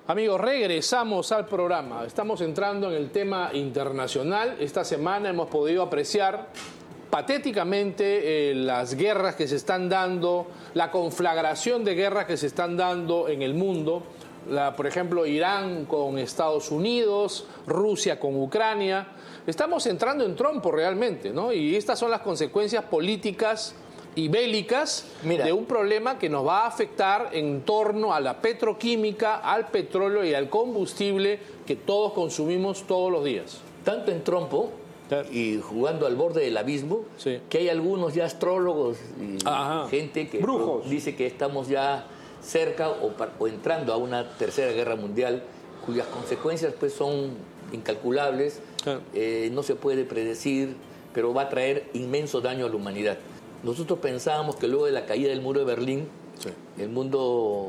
Amigos, regresamos al programa. Estamos entrando en el tema internacional. Esta semana hemos podido apreciar patéticamente las guerras que se están dando, la conflagración de guerras que se están dando en el mundo. Por ejemplo, Irán con Estados Unidos, Rusia con Ucrania. Estamos entrando en trompo realmente, ¿no? Y estas son las consecuencias políticas y bélicas de un problema que nos va a afectar en torno a la petroquímica, al petróleo y al combustible que todos consumimos todos los días. Tanto en trompo y jugando al borde del abismo, que hay algunos ya astrólogos y gente que dice que estamos ya cerca o entrando a una tercera guerra mundial, cuyas consecuencias pues son incalculables, no se puede predecir, pero va a traer inmenso daño a la humanidad. Nosotros pensábamos que luego de la caída del muro de Berlín, el mundo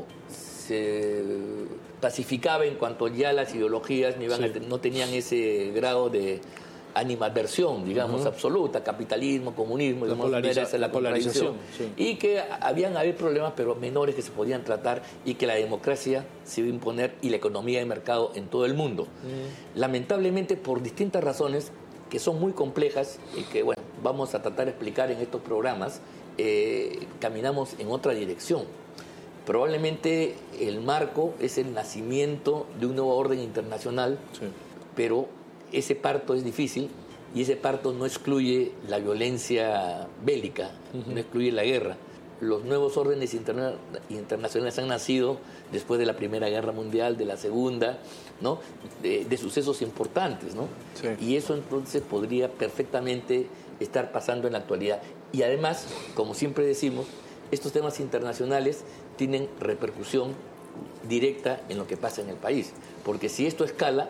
se pacificaba en cuanto ya las ideologías no tenían ese grado de animadversión, digamos, absoluta, capitalismo, comunismo, la polarización. Y que habían problemas, pero menores que se podían tratar y que la democracia se iba a imponer y la economía de mercado en todo el mundo. Lamentablemente, por distintas razones que son muy complejas y que, bueno, vamos a tratar de explicar en estos programas, caminamos en otra dirección. Probablemente el marco es el nacimiento de un nuevo orden internacional, pero ese parto es difícil y ese parto no excluye la violencia bélica, no excluye la guerra. Los nuevos órdenes internacionales han nacido después de la Primera Guerra Mundial, de la Segunda, ¿no? de sucesos importantes, ¿no? Y eso entonces podría perfectamente estar pasando en la actualidad. Y además, como siempre decimos, estos temas internacionales tienen repercusión directa en lo que pasa en el país. Porque si esto escala,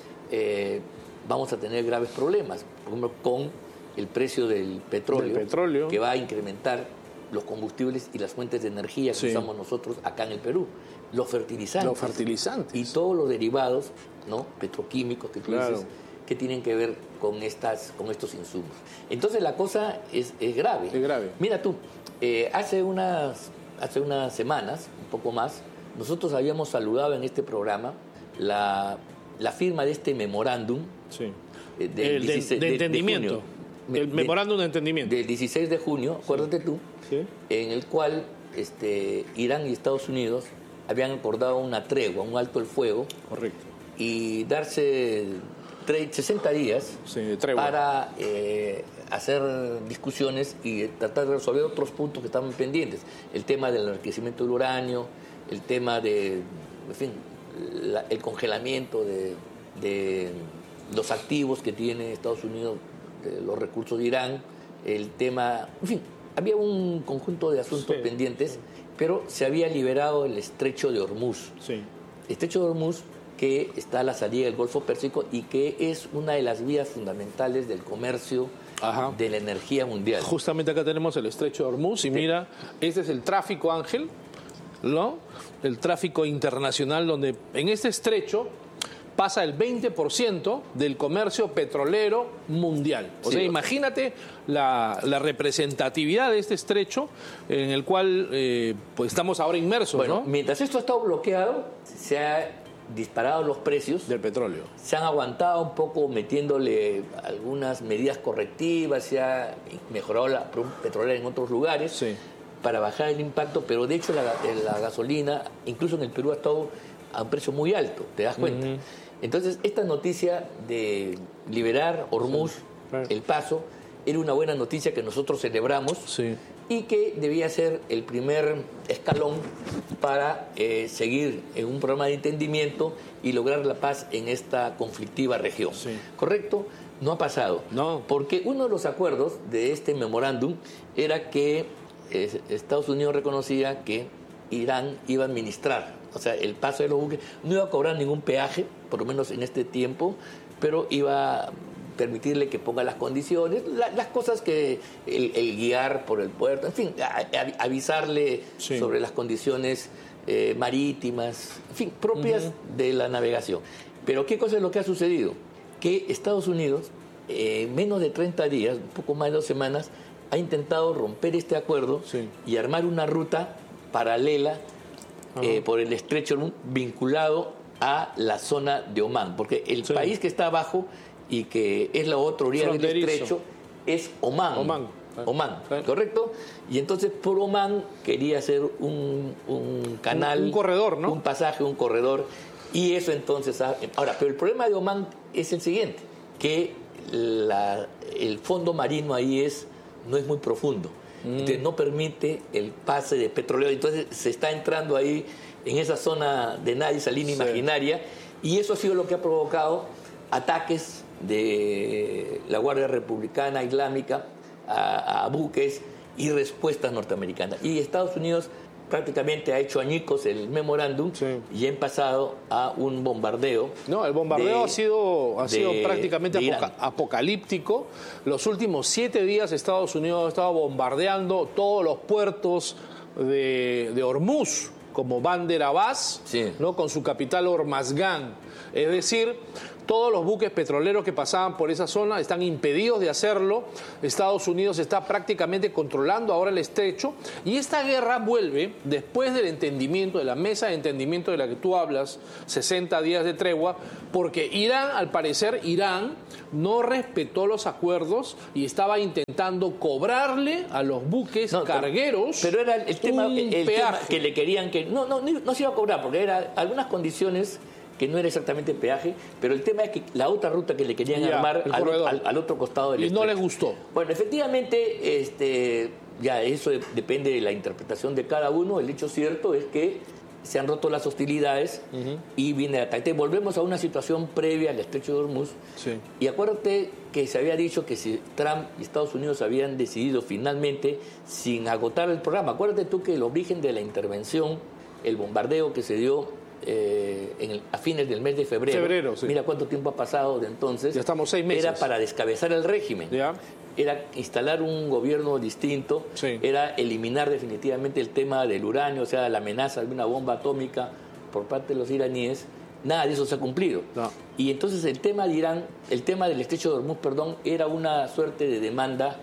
vamos a tener graves problemas. Por ejemplo, con el precio del petróleo, que va a incrementar los combustibles y las fuentes de energía que usamos nosotros acá en el Perú. Los fertilizantes. Y todos los derivados, ¿no? Petroquímicos que tú dices, que tienen que ver con estos insumos. Entonces la cosa es grave. Es grave. Mira tú, hace unas semanas, un poco más, nosotros habíamos saludado en este programa la firma de este memorándum de entendimiento. El memorándum de entendimiento. Del 16 de junio, acuérdate tú, en el cual Irán y Estados Unidos habían acordado una tregua, un alto el fuego. Correcto. Y darse 60 días para hacer discusiones y tratar de resolver otros puntos que estaban pendientes. El tema del enriquecimiento del uranio, el tema de, en fin, el congelamiento de los activos que tiene Estados Unidos, de los recursos de Irán, el tema, en fin, había un conjunto de asuntos pendientes, pero se había liberado el estrecho de Hormuz. El estrecho de Hormuz, que está a la salida del Golfo Pérsico y que es una de las vías fundamentales del comercio de la energía mundial. Justamente acá tenemos el estrecho de Hormuz y mira, este es el tráfico, Ángel, ¿no? El tráfico internacional, donde en este estrecho pasa el 20% del comercio petrolero mundial. O sea, imagínate la representatividad de este estrecho en el cual pues estamos ahora inmersos. Bueno, ¿no? Mientras esto ha estado bloqueado, se han disparado los precios del petróleo. Se han aguantado un poco metiéndole algunas medidas correctivas, se ha mejorado la petrolera en otros lugares para bajar el impacto, pero de hecho la gasolina, incluso en el Perú, ha estado a un precio muy alto, ¿te das cuenta? Entonces, esta noticia de liberar Hormuz, el paso, era una buena noticia que nosotros celebramos y que debía ser el primer escalón para seguir en un programa de entendimiento y lograr la paz en esta conflictiva región. ¿Correcto? No ha pasado. No. Porque uno de los acuerdos de este memorándum era que Estados Unidos reconocía que Irán iba a administrar, o sea, el paso de los buques, no iba a cobrar ningún peaje, por lo menos en este tiempo, pero iba a permitirle que ponga las condiciones, las cosas que el guiar por el puerto, en fin, avisarle sobre las condiciones marítimas, en fin, propias de la navegación. Pero ¿qué cosa es lo que ha sucedido? Que Estados Unidos, menos de 30 días, un poco más de 2 semanas, ha intentado romper este acuerdo y armar una ruta paralela por el estrecho vinculado a la zona de Omán, porque el país que está abajo y que es la otra orilla del estrecho es Omán. Omán, ¿correcto? Y entonces por Omán quería hacer un canal, un corredor, ¿no? Un pasaje, un corredor, y eso entonces... Ahora, pero el problema de Omán es el siguiente, que el fondo marino ahí no es muy profundo, entonces no permite el pase de petróleo, entonces se está entrando ahí en esa zona de nadie salina imaginaria, y eso ha sido lo que ha provocado ataques de la Guardia Republicana Islámica a buques y respuestas norteamericanas. Y Estados Unidos prácticamente ha hecho añicos el memorándum y han pasado a un bombardeo. No, el bombardeo ha sido prácticamente apocalíptico. Los últimos 7 días Estados Unidos ha estado bombardeando todos los puertos de Hormuz, como Bandar Abbas, ¿no? Con su capital Hormazgán. Es decir, todos los buques petroleros que pasaban por esa zona están impedidos de hacerlo. Estados Unidos está prácticamente controlando ahora el estrecho. Y esta guerra vuelve después del entendimiento, de la mesa de entendimiento de la que tú hablas, 60 días de tregua, porque Irán, al parecer, no respetó los acuerdos y estaba intentando cobrarle a los buques cargueros. Pero era el tema que le querían que... No se iba a cobrar, porque eran algunas condiciones que no era exactamente peaje, pero el tema es que la otra ruta que le querían armar al otro costado del estrecho. Y no les gustó. Bueno, efectivamente, ya eso depende de la interpretación de cada uno. El hecho cierto es que se han roto las hostilidades y viene el ataque. Volvemos a una situación previa al estrecho de Hormuz. Y acuérdate que se había dicho que si Trump y Estados Unidos habían decidido finalmente, sin agotar el programa, acuérdate tú que el origen de la intervención, el bombardeo que se dio a fines del mes de febrero, mira cuánto tiempo ha pasado de entonces, ya estamos 6 meses. Era para descabezar el régimen, era instalar un gobierno distinto, era eliminar definitivamente el tema del uranio, o sea, la amenaza de una bomba atómica por parte de los iraníes. Nada de eso se ha cumplido. Y entonces el tema de Irán, el tema del estrecho de Hormuz, era una suerte de demanda,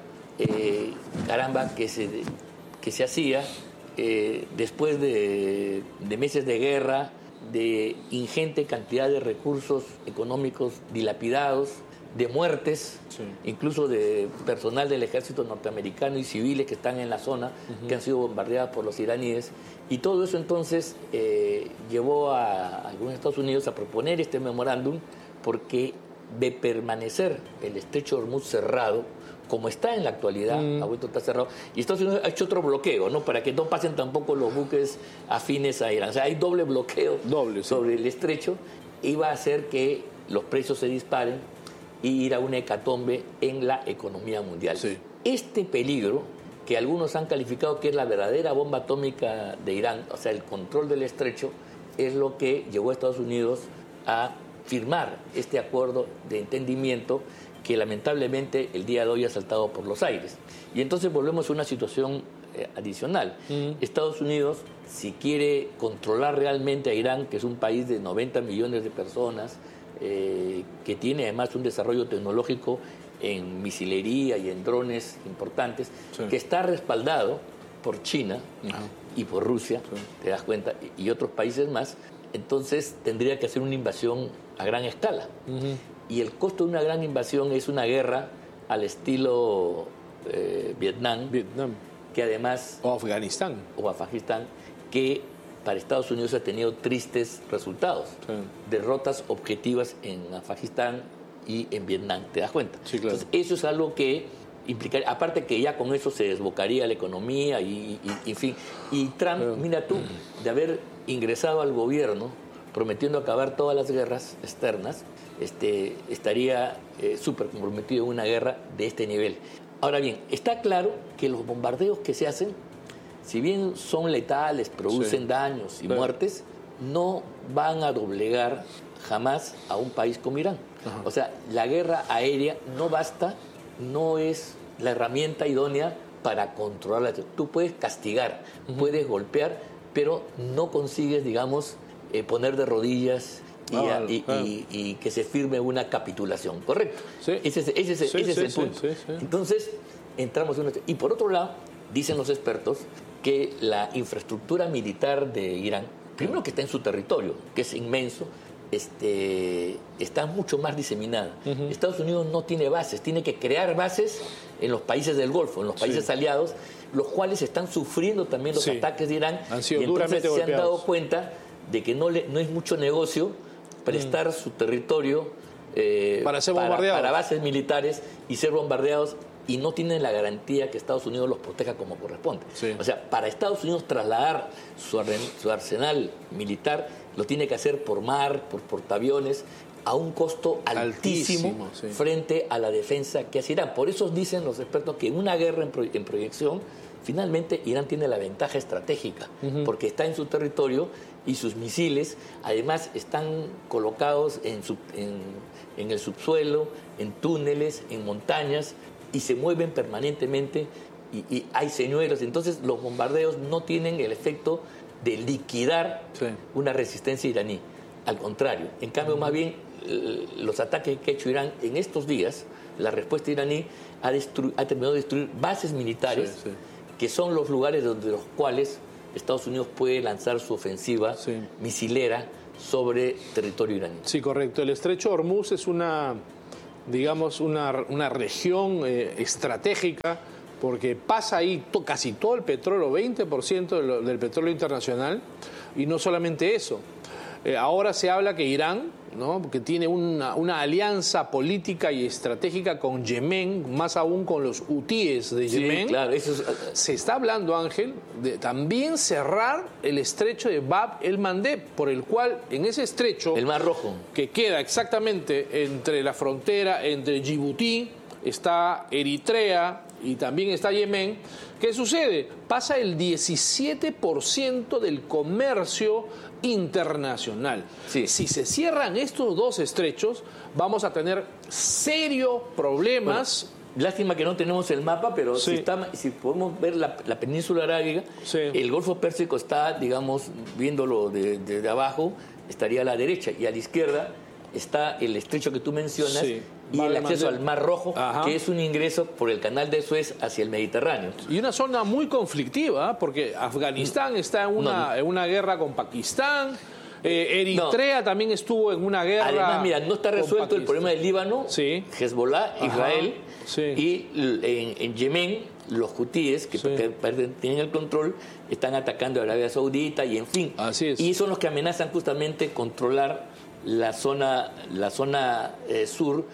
que se hacía después de meses de guerra, de ingente cantidad de recursos económicos dilapidados, de muertes, incluso de personal del ejército norteamericano y civiles que están en la zona, que han sido bombardeadas por los iraníes. Y todo eso entonces llevó a algunos Estados Unidos a proponer este memorándum, porque de permanecer el estrecho de Hormuz cerrado, como está en la actualidad, está cerrado, y Estados Unidos ha hecho otro bloqueo, ¿no? Para que no pasen tampoco los buques afines a Irán. O sea, hay doble bloqueo sobre el estrecho, iba a hacer que los precios se disparen y ir a una hecatombe en la economía mundial. Este peligro, que algunos han calificado que es la verdadera bomba atómica de Irán, o sea, el control del estrecho, es lo que llevó a Estados Unidos a firmar este acuerdo de entendimiento que lamentablemente el día de hoy ha saltado por los aires. Y entonces volvemos a una situación adicional. Estados Unidos, si quiere controlar realmente a Irán, que es un país de 90 millones de personas, que tiene además un desarrollo tecnológico en misilería y en drones importantes, que está respaldado por China y por Rusia, te das cuenta, y otros países más, entonces tendría que hacer una invasión a gran escala. Y el costo de una gran invasión es una guerra al estilo Vietnam, que además... O Afganistán, que para Estados Unidos ha tenido tristes resultados. Derrotas objetivas en Afganistán y en Vietnam, ¿te das cuenta? Entonces, eso es algo que implicaría, aparte que ya con eso se desbocaría la economía y en fin. Y Trump, mira tú, de haber ingresado al gobierno prometiendo acabar todas las guerras externas, estaría súper comprometido en una guerra de este nivel. Ahora bien, está claro que los bombardeos que se hacen, si bien son letales, producen daños y muertes, no van a doblegar jamás a un país como Irán. O sea, la guerra aérea no basta, no es la herramienta idónea para controlar. Tú puedes castigar, puedes golpear, pero no consigues, digamos, poner de rodillas y que se firme una capitulación, ¿correcto? Ese es el punto. Entonces, entramos en y por otro lado, dicen los expertos que la infraestructura militar de Irán, primero que está en su territorio, que es inmenso, está mucho más diseminada. Estados Unidos no tiene bases, tiene que crear bases en los países del Golfo, en los países aliados, los cuales están sufriendo también los ataques de Irán. Han sido y entonces duramente se han dado golpeados. cuenta de que no es mucho negocio prestar su territorio para ser bombardeados. para bases militares y ser bombardeados, y no tienen la garantía que Estados Unidos los proteja como corresponde. Sí. O sea, para Estados Unidos trasladar su arsenal militar lo tiene que hacer por mar, por portaaviones, a un costo altísimo sí. frente a la defensa que hace Irán. Por eso dicen los expertos que en una guerra en proyección, finalmente Irán tiene la ventaja estratégica, porque está en su territorio y sus misiles además están colocados en el subsuelo, en túneles, en montañas, y se mueven permanentemente y hay señuelos. Entonces los bombardeos no tienen el efecto de liquidar una resistencia iraní. Al contrario, en cambio, más bien los ataques que ha hecho Irán en estos días, la respuesta iraní ha terminado de destruir bases militares, que son los lugares donde los cuales Estados Unidos puede lanzar su ofensiva misilera sobre territorio iraní. Sí, correcto. El estrecho de Hormuz es una región estratégica, porque pasa ahí casi todo el petróleo, 20% del petróleo internacional, y no solamente eso. Ahora se habla que Irán, ¿no?, que tiene una alianza política y estratégica con Yemen, más aún con los hutíes de Yemen. Claro, eso se está hablando, Ángel, de también cerrar el estrecho de Bab el-Mandeb, por el cual en ese estrecho, el Mar Rojo, que queda exactamente entre la frontera entre Djibouti, está Eritrea y también está Yemen. ¿Qué sucede? Pasa el 17% del comercio internacional. Si se cierran estos dos estrechos, vamos a tener serios problemas. Bueno, lástima que no tenemos el mapa, pero si podemos ver la península arábiga, el Golfo Pérsico está, digamos, viéndolo de abajo, estaría a la derecha, y a la izquierda está el estrecho que tú mencionas, y el acceso al Mar Rojo, que es un ingreso por el canal de Suez hacia el Mediterráneo. Y una zona muy conflictiva, porque Afganistán está en una guerra con Pakistán, Eritrea también estuvo en una guerra. Además, mira, no está resuelto el problema del Líbano, Hezbollah, Israel, y en Yemen los hutíes, que tienen el control, están atacando a Arabia Saudita, y en fin. Así es. Y son los que amenazan justamente controlar la zona sur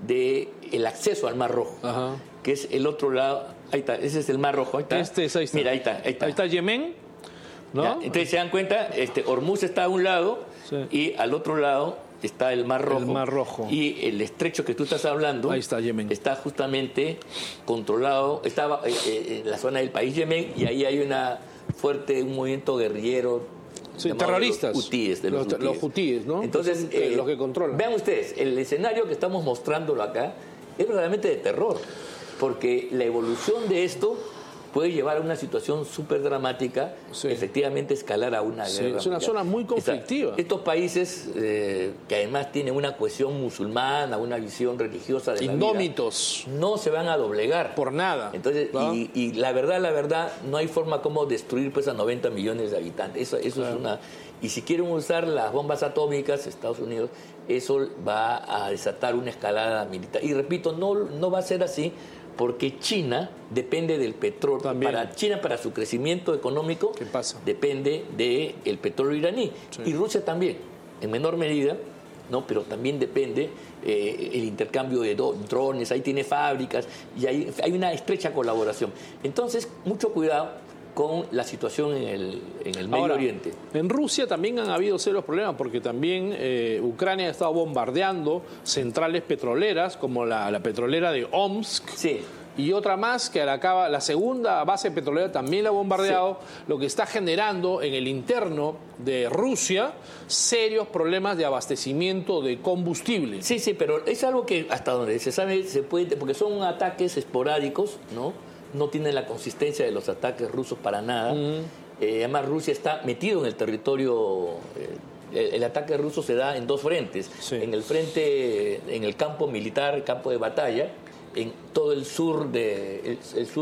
del acceso al Mar Rojo, que es el otro lado. Ahí está, ese es el Mar Rojo. Ahí está. Ahí está. Mira, ahí está. Ahí está Yemen, ¿no? Ya, entonces se dan cuenta, Hormuz está a un lado, y al otro lado está el Mar Rojo. El Mar Rojo. Y el estrecho que tú estás hablando, ahí está Yemen, está justamente controlado, estaba en la zona del país Yemen, y ahí hay un movimiento guerrillero. Terroristas. Los hutíes, ¿no? Entonces, los que controlan. Vean ustedes, el escenario que estamos mostrándolo acá es verdaderamente de terror, porque la evolución de esto puede llevar a una situación súper dramática, efectivamente escalar a una guerra. Es una zona muy conflictiva. Estos países que además tienen una cohesión musulmana, una visión religiosa de indómitos, la vida, no se van a doblegar por nada. Entonces, y la verdad, no hay forma como destruir pues a 90 millones de habitantes. Eso es una. Y si quieren usar las bombas atómicas, Estados Unidos, eso va a desatar una escalada militar. Y repito, no va a ser así, porque China depende del petróleo. China, para su crecimiento económico, depende del petróleo iraní. Y Rusia también, en menor medida, ¿no? Pero también depende el intercambio de drones, ahí tiene fábricas, y hay una estrecha colaboración. Entonces, mucho cuidado con la situación en el Medio Oriente. En Rusia también han habido serios problemas, porque también Ucrania ha estado bombardeando centrales petroleras, como la petrolera de Omsk. Y otra más que la segunda base petrolera también la ha bombardeado, lo que está generando en el interno de Rusia serios problemas de abastecimiento de combustible. Sí, pero es algo que hasta donde se sabe se puede, porque son ataques esporádicos, no tienen la consistencia de los ataques rusos para nada. Además, Rusia está metido en el territorio. El ataque ruso se da en dos frentes. En el frente, en el campo militar, el campo de batalla, en todo el sureste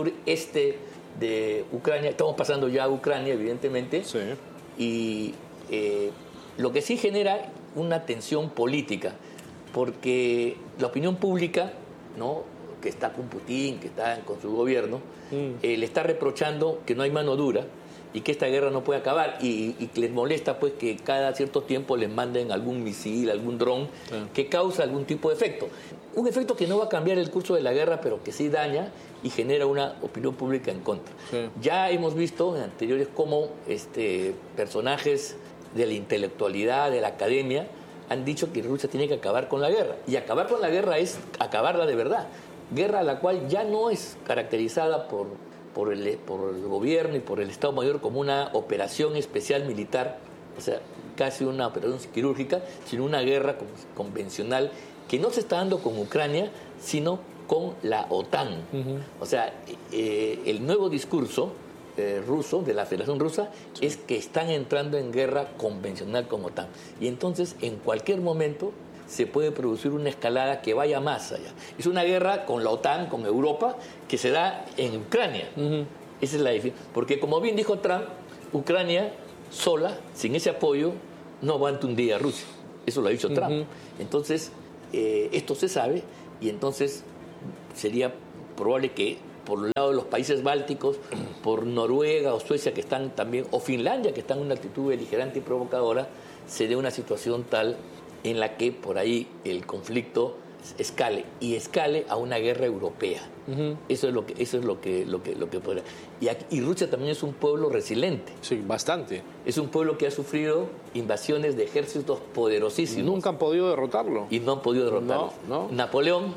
de Ucrania. Estamos pasando ya a Ucrania, evidentemente. Y lo que sí genera una tensión política, porque la opinión pública, ¿no?, que está con Putin, que está con su gobierno, le está reprochando que no hay mano dura y que esta guerra no puede acabar, y les molesta pues que cada cierto tiempo les manden algún misil, algún dron, que causa algún tipo de efecto. Un efecto que no va a cambiar el curso de la guerra, pero que sí daña y genera una opinión pública en contra. Ya hemos visto en anteriores cómo personajes de la intelectualidad, de la academia, han dicho que Rusia tiene que acabar con la guerra. Y acabar con la guerra es acabarla de verdad. Guerra a la cual ya no es caracterizada por el gobierno y por el Estado Mayor como una operación especial militar, o sea, casi una operación quirúrgica, sino una guerra convencional que no se está dando con Ucrania, sino con la OTAN. O sea, el nuevo discurso ruso, de la Federación Rusa, es que están entrando en guerra convencional con OTAN. Y entonces, en cualquier momento, se puede producir una escalada que vaya más allá. Es una guerra con la OTAN, con Europa, que se da en Ucrania. Esa es la diferencia. Porque, como bien dijo Trump, Ucrania sola, sin ese apoyo, no aguanta un día a Rusia. Eso lo ha dicho Trump. Entonces, esto se sabe, y entonces sería probable que por el lado de los países bálticos, por Noruega o Suecia, que están también, o Finlandia, que están en una actitud beligerante y provocadora, se dé una situación tal en la que por ahí el conflicto escale a una guerra europea. Eso es lo que podrá. Y Rusia también es un pueblo resiliente. Sí, bastante. Es un pueblo que ha sufrido invasiones de ejércitos poderosísimos. Nunca han podido derrotarlo. Y no han podido derrotarlo. No. Napoleón,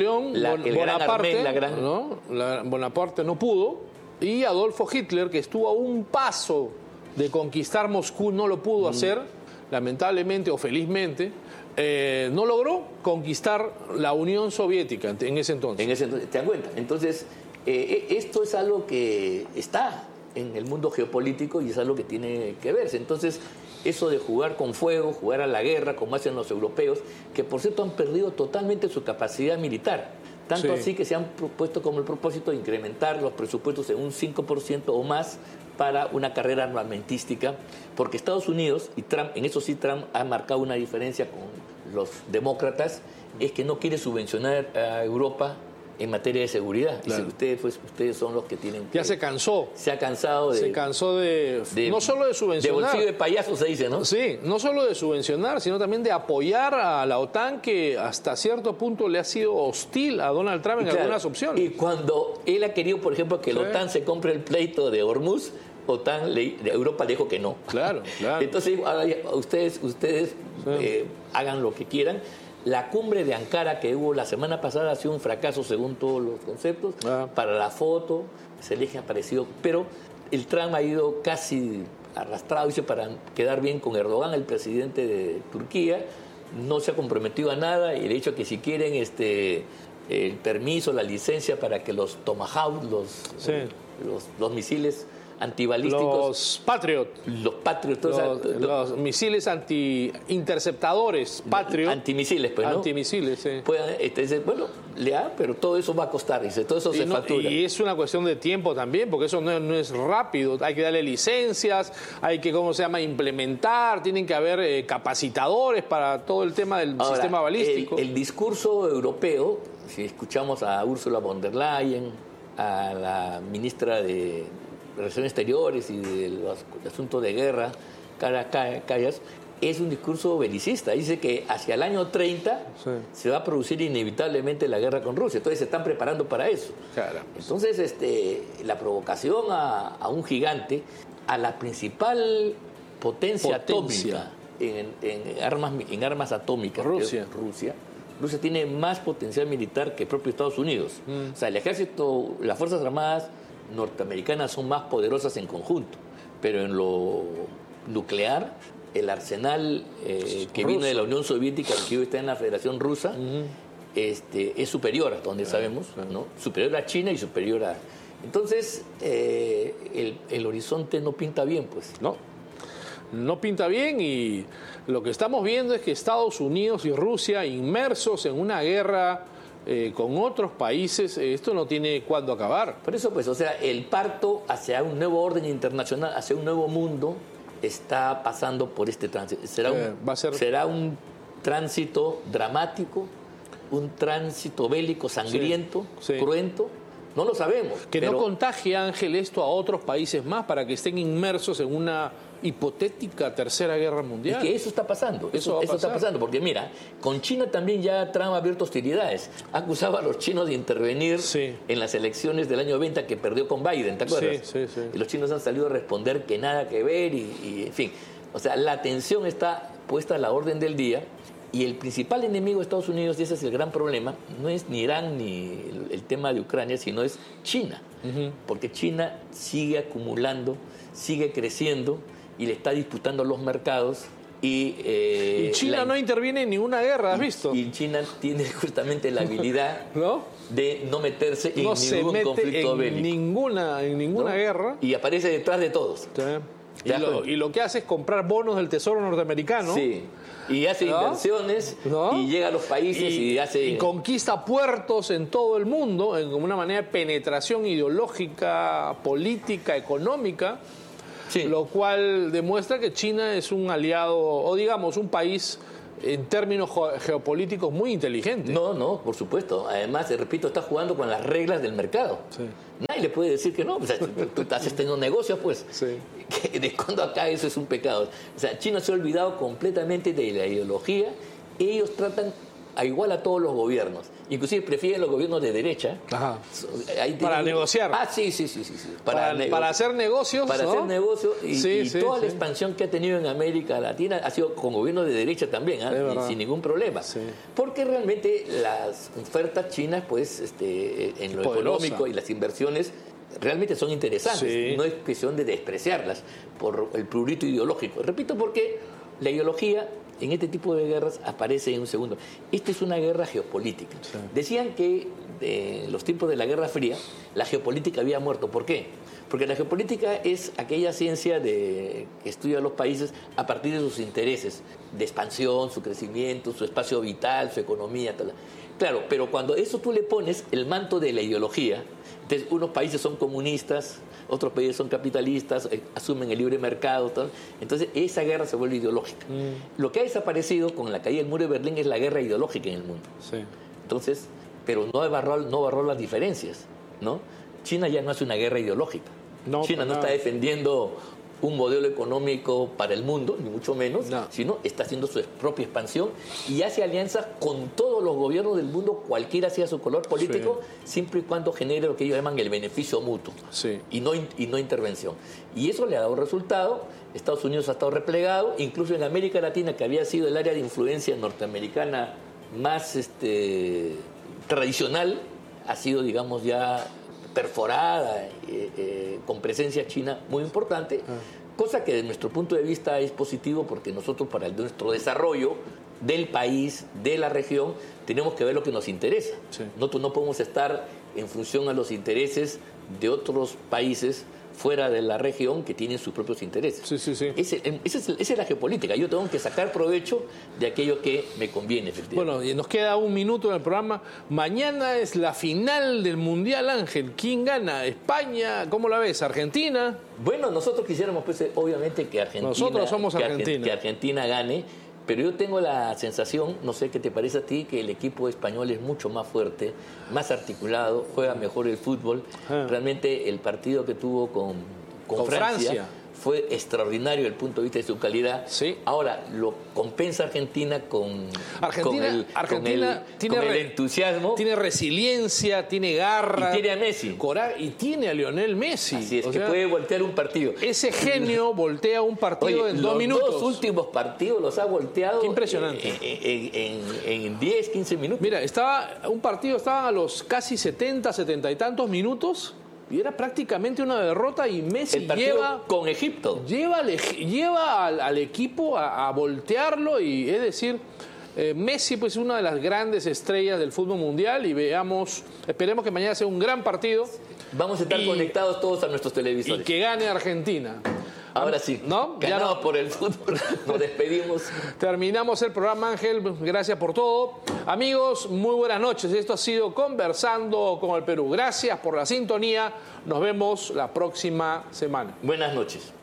Bonaparte no pudo, y Adolfo Hitler, que estuvo a un paso de conquistar Moscú, no lo pudo hacer, lamentablemente o felizmente. No logró conquistar la Unión Soviética en ese entonces. ¿Te das cuenta? Entonces, esto es algo que está en el mundo geopolítico y es algo que tiene que verse. Entonces, eso de jugar con fuego, jugar a la guerra, como hacen los europeos, que por cierto han perdido totalmente su capacidad militar. Tanto así que se han propuesto como el propósito de incrementar los presupuestos en un 5% o más para una carrera armamentística, porque Estados Unidos, y Trump, en eso sí Trump ha marcado una diferencia con los demócratas, es que no quiere subvencionar a Europa en materia de seguridad. Claro. Dice, ustedes son los que tienen que... Ya se cansó. Se ha cansado de... Se cansó de no solo de subvencionar... De bolsillo de payaso se dice, ¿no? Sí, no solo de subvencionar, sino también de apoyar a la OTAN, que hasta cierto punto le ha sido hostil a Donald Trump en algunas opciones. Y cuando él ha querido, por ejemplo, que la OTAN se compre el pleito de Hormuz, Europa le dijo que no. Claro. Entonces, ustedes hagan lo que quieran. La cumbre de Ankara que hubo la semana pasada ha sido un fracaso según todos los conceptos. Para la foto, se le ha parecido, pero el Trump ha ido casi arrastrado, dice, para quedar bien con Erdogan, el presidente de Turquía. No se ha comprometido a nada y le ha dicho que si quieren el permiso, la licencia para que los Tomahawk, los misiles antibalísticos, los Patriot, los misiles anti-interceptadores Patriot, antimisiles, pues, ¿no? Antimisiles, sí. Pero todo eso va a costar, dice, todo eso se factura. Y es una cuestión de tiempo también, porque eso no es rápido, hay que darle licencias, hay que, implementar, tienen que haber capacitadores para todo el tema del sistema balístico. El discurso europeo, si escuchamos a Ursula von der Leyen, a la ministra de Relaciones Exteriores y de los asuntos de guerra, Callas, es un discurso belicista. Dice que hacia el año 30 se va a producir inevitablemente la guerra con Rusia. Entonces se están preparando para eso. Claro. Entonces, la provocación a un gigante, a la principal potencia atómica en armas atómicas, Rusia tiene más potencial militar que el propio Estados Unidos. O sea, el ejército, las Fuerzas Armadas norteamericanas son más poderosas en conjunto, pero en lo nuclear, el arsenal que viene de la Unión Soviética, que hoy está en la Federación Rusa, es superior, hasta donde sabemos, ¿no? Superior a China y superior a... Entonces, el horizonte no pinta bien, pues. No pinta bien, y lo que estamos viendo es que Estados Unidos y Rusia, inmersos en una guerra con otros países, esto no tiene cuándo acabar. Por eso, pues, el parto hacia un nuevo orden internacional, hacia un nuevo mundo, está pasando por este tránsito. Será un tránsito dramático, un tránsito bélico, sangriento, cruento. No lo sabemos. Que no contagie, Ángel, esto a otros países más para que estén inmersos en una hipotética tercera guerra mundial. Es que eso está pasando. Eso está pasando. Porque mira, con China también ya Trump ha abierto hostilidades. Ha acusado a los chinos de intervenir en las elecciones del año 20 que perdió con Biden, ¿te acuerdas? Sí. Y los chinos han salido a responder que nada que ver y en fin. O sea, la atención está puesta a la orden del día. Y el principal enemigo de Estados Unidos, y ese es el gran problema, no es ni Irán ni el tema de Ucrania, sino es China. Porque China sigue acumulando, sigue creciendo y le está disputando los mercados. Y China no interviene en ninguna guerra, ¿has visto? Y China tiene justamente la habilidad de no meterse en ningún conflicto bélico. En ninguna guerra. Y aparece detrás de todos. Sí. Y lo que hace es comprar bonos del Tesoro norteamericano. Sí. Y hace inversiones y llega a los países y conquista puertos en todo el mundo en una manera de penetración ideológica, política, económica, lo cual demuestra que China es un aliado, o digamos, un país en términos geopolíticos muy inteligente. No, por supuesto. Además, repito, está jugando con las reglas del mercado. Nadie le puede decir que no. O sea, tú estás teniendo negocios, pues. ¿De cuándo acá eso es un pecado? O sea, China se ha olvidado completamente de la ideología. Ellos tratan igual a todos los gobiernos. Inclusive prefieren los gobiernos de derecha. Para negociar. Sí. Para hacer negocios. Para hacer negocios. Y toda la expansión que ha tenido en América Latina ha sido con gobiernos de derecha también, sin ningún problema. Porque realmente las ofertas chinas, pues, en lo económico y las inversiones, realmente son interesantes. No es cuestión de despreciarlas por el prurito ideológico. Repito, porque la ideología en este tipo de guerras aparece en un segundo. Esta es una guerra geopolítica. Decían que en los tiempos de la Guerra Fría la geopolítica había muerto. ¿Por qué? Porque la geopolítica es aquella ciencia que estudia a los países a partir de sus intereses de expansión, su crecimiento, su espacio vital, su economía, tal. Claro, pero cuando eso tú le pones el manto de la ideología, entonces unos países son comunistas, otros países son capitalistas, asumen el libre mercado, tal. Entonces esa guerra se vuelve ideológica. Lo que ha desaparecido con la caída del muro de Berlín es la guerra ideológica en el mundo. Entonces, pero no barró las diferencias, ¿no? China ya no hace una guerra ideológica. China no está defendiendo un modelo económico para el mundo, ni mucho menos, sino está haciendo su propia expansión y hace alianzas con todos los gobiernos del mundo, cualquiera sea su color político, siempre y cuando genere lo que ellos llaman el beneficio mutuo y no intervención. Y eso le ha dado resultado. Estados Unidos ha estado replegado, incluso en América Latina, que había sido el área de influencia norteamericana más tradicional, ha sido, digamos, ya perforada, con presencia china muy importante, cosa que desde nuestro punto de vista es positivo porque nosotros para nuestro desarrollo del país, de la región, tenemos que ver lo que nos interesa. Nosotros no podemos estar en función a los intereses de otros países fuera de la región que tienen sus propios intereses. Esa es la geopolítica. Yo tengo que sacar provecho de aquello que me conviene, efectivamente. Bueno, y nos queda un minuto en el programa. Mañana es la final del Mundial, Ángel. ¿Quién gana? ¿España? ¿Cómo la ves? ¿Argentina? Bueno, nosotros quisiéramos, pues, obviamente que Argentina... Nosotros somos Argentina. Que Argentina gane. Pero yo tengo la sensación, no sé qué te parece a ti, que el equipo español es mucho más fuerte, más articulado, juega mejor el fútbol. Realmente el partido que tuvo con Francia fue extraordinario desde el punto de vista de su calidad. Ahora, lo compensa Argentina con el entusiasmo. Tiene resiliencia, tiene garra. Y tiene a Messi. Y tiene a Lionel Messi. Así es, que puede voltear un partido. Ese genio voltea un partido en 2 minutos. Los 2 últimos partidos los ha volteado. Qué impresionante. En 10, 15 minutos. Mira, estaban a los casi 70 y tantos minutos. Y era prácticamente una derrota y Messi lleva con Egipto. Lleva al equipo a voltearlo y es decir, Messi pues es una de las grandes estrellas del fútbol mundial y esperemos que mañana sea un gran partido. Vamos a estar conectados todos a nuestros televisores. Y que gane Argentina. Ahora sí, ganamos por el fútbol, nos despedimos. Terminamos el programa, Ángel, gracias por todo. Amigos, muy buenas noches. Esto ha sido Conversando con el Perú. Gracias por la sintonía, nos vemos la próxima semana. Buenas noches.